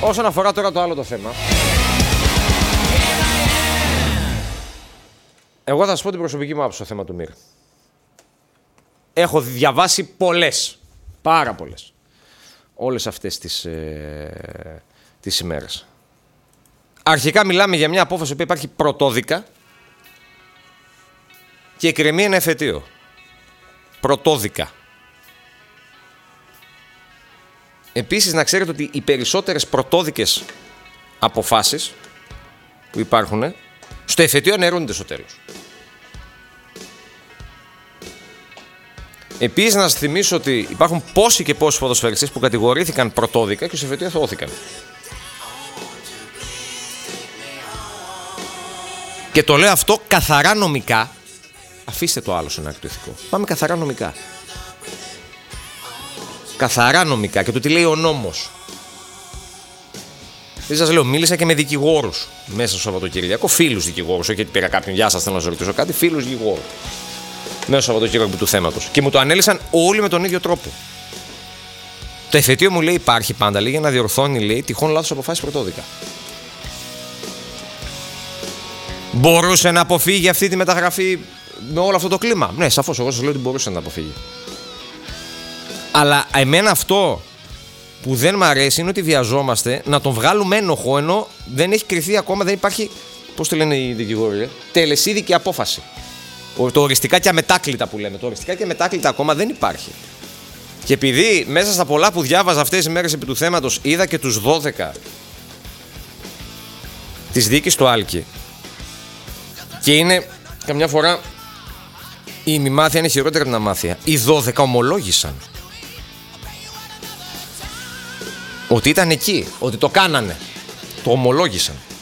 Όσον αφορά τώρα το άλλο το θέμα, εγώ θα σου πω την προσωπική μου άποψη στο θέμα του Μυρ. Έχω διαβάσει πολλές, πάρα πολλές, όλες αυτές τις ημέρες. Αρχικά μιλάμε για μια απόφαση που υπάρχει πρωτόδικα και εκκρεμεί ένα εφετείο. Πρωτόδικα. Επίσης να ξέρετε ότι οι περισσότερες πρωτόδικες αποφάσεις που υπάρχουν στο εφετείο αναιρούνται στο τέλος. Επίσης να σας θυμίσω ότι υπάρχουν πόσοι και πόσοι ποδοσφαιριστές που κατηγορήθηκαν πρωτόδικα και στο εφετείο αθωώθηκαν. Και το λέω αυτό καθαρά νομικά. Αφήστε το άλλο στον άκρη ηθικό. Πάμε καθαρά νομικά. Καθαρά νομικά και το τι λέει ο νόμος. Δεν σας λέω, μίλησα και με δικηγόρους μέσα στο Σαββατοκύριακο, φίλους δικηγόρους. Όχι ότι πήρα κάποιον, γεια σας, θέλω να σας ρωτήσω κάτι, φίλους δικηγόρους. Μέσα στο Σαββατοκύριακο του θέματος. Και μου το ανέλησαν όλοι με τον ίδιο τρόπο. Το εφετείο μου λέει υπάρχει πάντα, λέει, για να διορθώνει, λέει, τυχόν λάθος αποφάσεις πρωτόδικα. Μπορούσε να αποφύγει αυτή τη μεταγραφή με όλο αυτό το κλίμα? Ναι, σαφώς, εγώ σας λέω ότι μπορούσε να αποφύγει. Αλλά εμένα αυτό που δεν μ' αρέσει είναι ότι βιαζόμαστε να τον βγάλουμε ένοχο, ενώ δεν έχει κριθεί ακόμα, δεν υπάρχει, πώς το λένε οι δικηγόροι, τελεσίδικη απόφαση. Το οριστικά και αμετάκλητα που λέμε. Το οριστικά και αμετάκλητα ακόμα δεν υπάρχει. Και επειδή μέσα στα πολλά που διάβαζα αυτές τις μέρες επί του θέματος είδα και τους 12 της δίκης του Άλκη, και είναι καμιά φορά η ημιμάθεια είναι χειρότερη από την αμάθεια. Οι 12 ομολόγησαν ότι ήταν εκεί, ότι το κάνανε. Το ομολόγησαν.